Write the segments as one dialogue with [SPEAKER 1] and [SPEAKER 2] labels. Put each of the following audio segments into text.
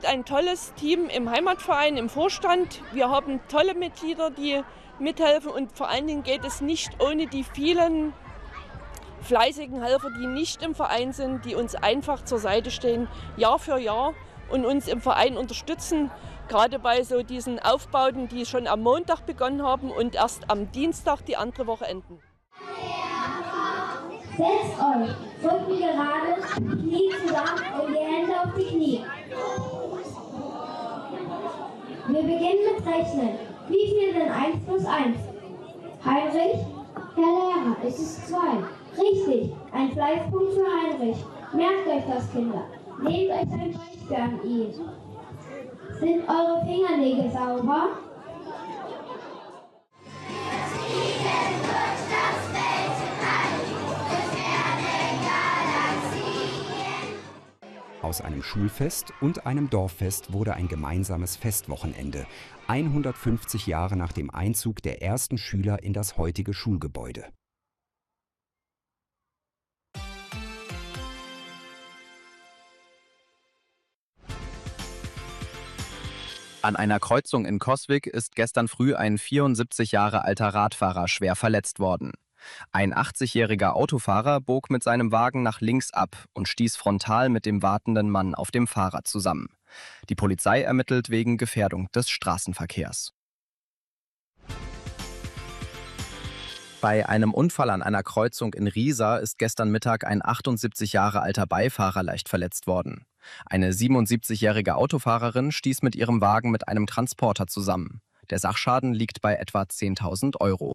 [SPEAKER 1] ein tolles Team im Heimatverein, im Vorstand. Wir haben tolle Mitglieder, die mithelfen und vor allen Dingen geht es nicht ohne die vielen fleißigen Helfer, die nicht im Verein sind, die uns einfach zur Seite stehen, Jahr für Jahr und uns im Verein unterstützen. Gerade bei so diesen Aufbauten, die schon am Montag begonnen haben und erst am Dienstag die andere Woche enden.
[SPEAKER 2] Setzt euch, Rücken gerade, Knie zusammen und die Hände auf die Knie. Wir beginnen mit Rechnen. Wie viel sind 1 plus 1? Heinrich? Herr Lehrer, es ist 2. Richtig, ein Fleißpunkt für Heinrich. Merkt euch das, Kinder. Nehmt euch ein Beispiel an ihn. Sind eure Fingernägel sauber?
[SPEAKER 3] Aus einem Schulfest und einem Dorffest wurde ein gemeinsames Festwochenende, 150 Jahre nach dem Einzug der ersten Schüler in das heutige Schulgebäude.
[SPEAKER 4] An einer Kreuzung in Coswig ist gestern früh ein 74 Jahre alter Radfahrer schwer verletzt worden. Ein 80-jähriger Autofahrer bog mit seinem Wagen nach links ab und stieß frontal mit dem wartenden Mann auf dem Fahrrad zusammen. Die Polizei ermittelt wegen Gefährdung des Straßenverkehrs. Bei einem Unfall an einer Kreuzung in Riesa ist gestern Mittag ein 78 Jahre alter Beifahrer leicht verletzt worden. Eine 77-jährige Autofahrerin stieß mit ihrem Wagen mit einem Transporter zusammen. Der Sachschaden liegt bei etwa 10.000 Euro.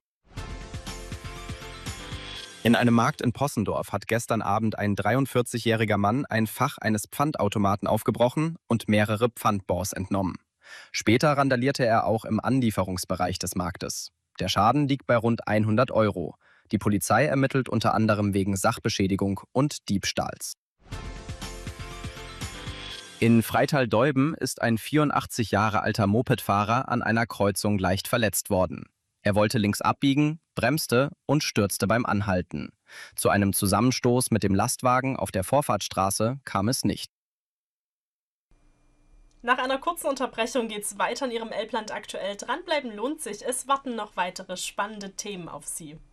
[SPEAKER 4] In einem Markt in Possendorf hat gestern Abend ein 43-jähriger Mann ein Fach eines Pfandautomaten aufgebrochen und mehrere Pfandbons entnommen. Später randalierte er auch im Anlieferungsbereich des Marktes. Der Schaden liegt bei rund 100 Euro. Die Polizei ermittelt unter anderem wegen Sachbeschädigung und Diebstahls. In Freital-Deuben ist ein 84 Jahre alter Mopedfahrer an einer Kreuzung leicht verletzt worden. Er wollte links abbiegen, bremste und stürzte beim Anhalten. Zu einem Zusammenstoß mit dem Lastwagen auf der Vorfahrtsstraße kam es nicht.
[SPEAKER 5] Nach einer kurzen Unterbrechung geht's weiter in Ihrem Elbland aktuell. Dranbleiben lohnt sich. Es warten noch weitere spannende Themen auf Sie.